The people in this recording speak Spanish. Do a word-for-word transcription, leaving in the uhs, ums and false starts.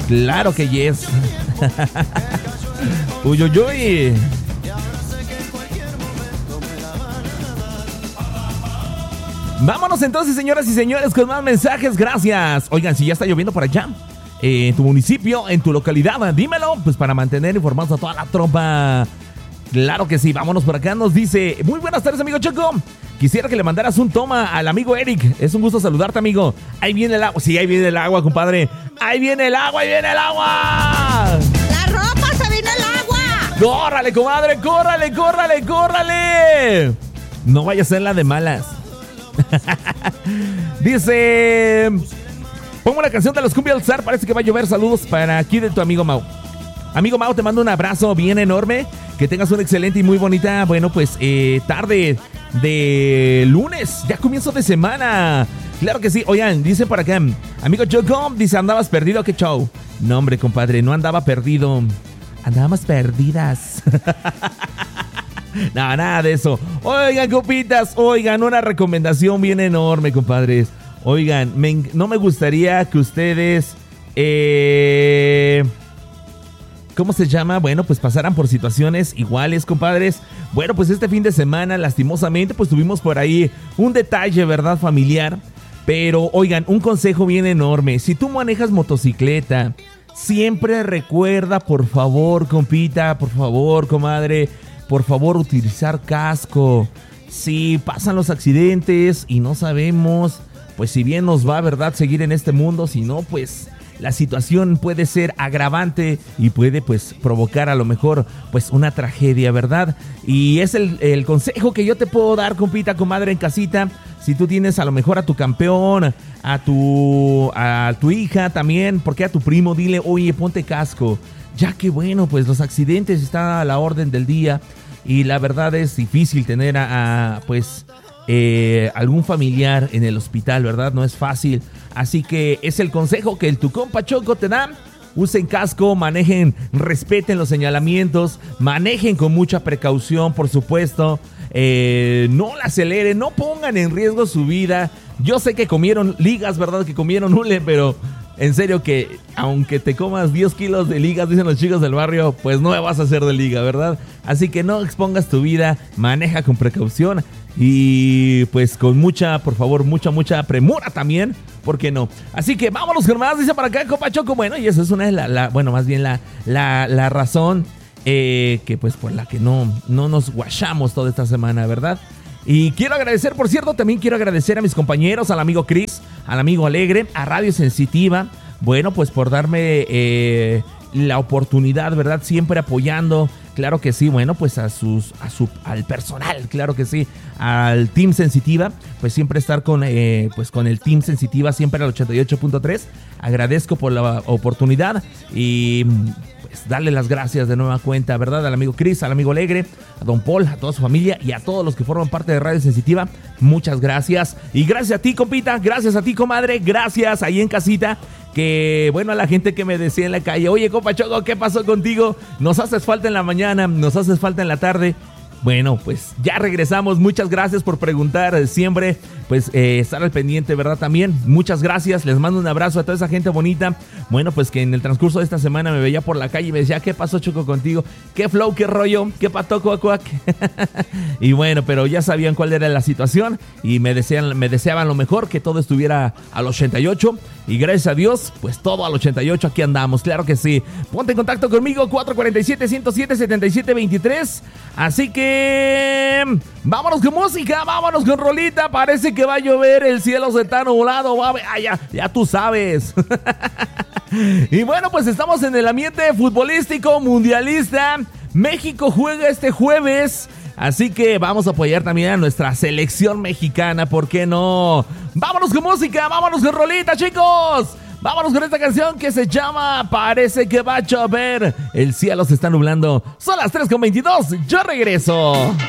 Claro que yes. Uy, uy, uy. Vámonos entonces, señoras y señores, con más mensajes. Gracias. Oigan, si ya está lloviendo por allá, eh, en tu municipio, en tu localidad, dímelo, pues para mantener informados a toda la tropa. Claro que sí, vámonos por acá. Nos dice, muy buenas tardes, amigo Choco. Quisiera que le mandaras un toma al amigo Eric. Es un gusto saludarte, amigo. Ahí viene el agua. Sí, ahí viene el agua, compadre. Ahí viene el agua, ahí viene el agua. La ropa, se vino el agua. Córrale, comadre, córrale, córrale, córrale. No vaya a ser la de malas. Dice, pongo la canción de los Cumbia All Star. Parece que va a llover. Saludos para aquí de tu amigo Mau. Amigo Mau, te mando un abrazo bien enorme. Que tengas una excelente y muy bonita, bueno, pues, eh, tarde de lunes. Ya comienzo de semana. Claro que sí. Oigan, dice por acá, amigo Choco, dice, ¿andabas perdido? ¿Qué show? No, hombre, compadre, no andaba perdido. Andábamos perdidas. No, nada de eso. Oigan, copitas, oigan, una recomendación bien enorme, compadres. Oigan, me, no me gustaría que ustedes... Eh... ¿Cómo se llama? Bueno, pues pasaran por situaciones iguales, compadres. Bueno, pues este fin de semana, lastimosamente, pues tuvimos por ahí un detalle, ¿verdad? Familiar. Pero, oigan, un consejo bien enorme. Si tú manejas motocicleta, siempre recuerda, por favor, compita, por favor, comadre, por favor, utilizar casco. Si pasan los accidentes y no sabemos, pues si bien nos va, ¿verdad?, seguir en este mundo, si no, pues... la situación puede ser agravante y puede pues provocar a lo mejor pues una tragedia, ¿verdad? Y es el, el consejo que yo te puedo dar, compita, comadre, en casita. Si tú tienes a lo mejor a tu campeón, a tu, a tu hija también, porque a tu primo, dile, oye, ponte casco. Ya que bueno, pues los accidentes están a la orden del día y la verdad es difícil tener a, a pues... Eh, algún familiar en el hospital, ¿verdad? No es fácil. Así que es el consejo que el tu compa Choco te da. Usen casco, manejen, respeten los señalamientos, manejen con mucha precaución, por supuesto. Eh, no la aceleren, no pongan en riesgo su vida. Yo sé que comieron ligas, ¿verdad? Que comieron hule, pero en serio que aunque te comas diez kilos de ligas, dicen los chicos del barrio, pues no me vas a hacer de liga, ¿verdad? Así que no expongas tu vida, maneja con precaución. Y pues con mucha, por favor, mucha, mucha premura también, ¿por qué no? Así que vámonos con más, dice para acá, compa Choco. Bueno, y esa es una de la, la bueno, más bien la, la, la razón eh, que pues por la que no, no nos guachamos toda esta semana, ¿verdad? Y quiero agradecer, por cierto, también quiero agradecer a mis compañeros, al amigo Chris, al amigo Alegre, a Radio Sensitiva, bueno, pues por darme eh, la oportunidad, ¿verdad? Siempre apoyando. Claro que sí, bueno, pues a sus, a su, al personal, claro que sí, al Team Sensitiva, pues siempre estar con, eh, pues con el Team Sensitiva, siempre al ochenta y ocho punto tres. Agradezco por la oportunidad y pues darle las gracias de nueva cuenta, ¿verdad? Al amigo Chris, al amigo Alegre, a don Paul, a toda su familia y a todos los que forman parte de Radio Sensitiva. Muchas gracias. Y gracias a ti, compita, gracias a ti, comadre, gracias ahí en casita. Que bueno, a la gente que me decía en la calle, oye, compa Choco, ¿qué pasó contigo? Nos haces falta en la mañana, nos haces falta en la tarde. Bueno, pues ya regresamos. Muchas gracias por preguntar siempre, pues eh, estar al pendiente, ¿verdad? También, muchas gracias. Les mando un abrazo a toda esa gente bonita. Bueno, pues que en el transcurso de esta semana me veía por la calle y me decía, ¿qué pasó, Choco, contigo? ¿Qué flow, qué rollo? ¿Qué pató, cuac, cuac? Y bueno, pero ya sabían cuál era la situación y me desean, me deseaban lo mejor, que todo estuviera al ochenta y ocho. Y gracias a Dios, pues todo al ochenta y ocho, aquí andamos, claro que sí. Ponte en contacto conmigo, cuatro cuatro siete, uno cero siete, siete siete dos tres. Así que vámonos con música, vámonos con rolita. Parece que va a llover, el cielo se está nublado. Va a... ah, ya, ya tú sabes. Y bueno, pues estamos en el ambiente futbolístico mundialista. México juega este jueves. Así que vamos a apoyar también a nuestra selección mexicana, ¿por qué no? Vámonos con música, vámonos con rolita, chicos. Vámonos con esta canción que se llama Parece que va a llover. El cielo se está nublando. Son las tres con veintidós, yo regreso.